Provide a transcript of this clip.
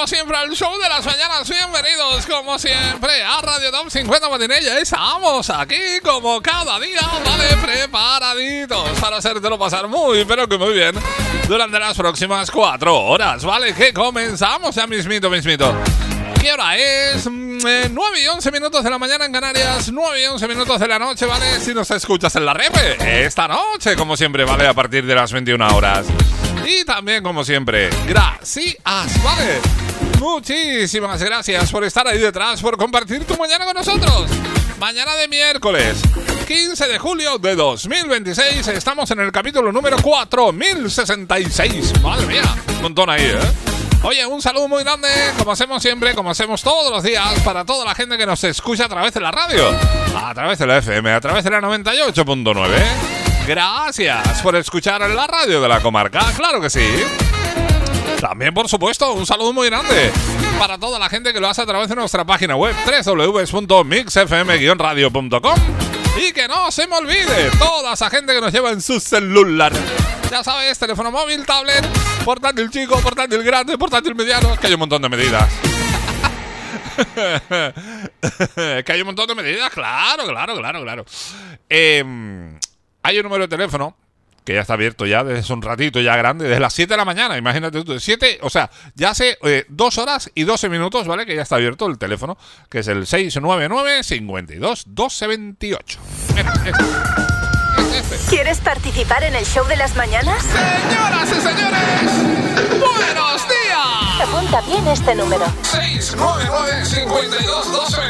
como siempre, al show de las mañanas. Bienvenidos, como siempre, a Radio Top 50 Matinella. Estamos aquí, como cada día, ¿vale? Preparaditos para hacértelo pasar muy, pero que muy bien durante las próximas 4 horas, ¿vale? Que comenzamos ya mismito. ¿Qué hora es? 9 y 11 minutos de la mañana en Canarias, 9 y 11 minutos de la noche, ¿vale? Si nos escuchas en la repe, esta noche, como siempre, ¿vale? A partir de las 21 horas. Y también, como siempre, gracias, ¿vale? Muchísimas gracias por estar ahí detrás, por compartir tu mañana con nosotros. Mañana de miércoles, 15 de julio de 2026, estamos en el capítulo número 4066. Madre mía, un montón ahí, ¿eh? Oye, un saludo muy grande, como hacemos siempre, como hacemos todos los días, para toda la gente que nos escucha a través de la radio, a través de la FM, a través de la 98.9. Gracias por escuchar en la radio de la comarca, claro que sí. También, por supuesto, un saludo muy grande para toda la gente que lo hace a través de nuestra página web www.mixfm-radio.com. Y que no se me olvide, toda esa gente que nos lleva en su celular. Ya sabes, teléfono móvil, tablet, portátil chico, portátil grande, portátil mediano. Es que hay un montón de medidas. Que hay un montón de medidas, claro. Hay un número de teléfono que ya está abierto ya desde un ratito ya grande, desde las 7 de la mañana, imagínate tú, 7, o sea, ya hace 2 horas y 12 minutos, ¿vale? Que ya está abierto el teléfono, que es el 699-52-1228. Mira, este. ¿Quieres participar en el show de las mañanas? Señoras y señores, ¡buenos días! Apunta bien este número. 699-52-1228.